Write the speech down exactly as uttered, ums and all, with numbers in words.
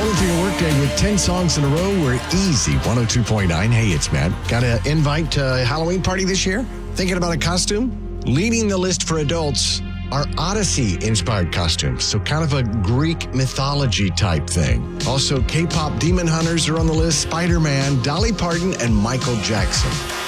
Rolling through your workday with ten songs in a row. We're easy. one oh two point nine. Hey, it's Matt. Got an invite to a Halloween party this year? Thinking about a costume? Leading the list for adults are Odyssey-inspired costumes. So kind of a Greek mythology type thing. Also, K-pop Demon Hunters are on the list. Spider-Man, Dolly Parton, and Michael Jackson.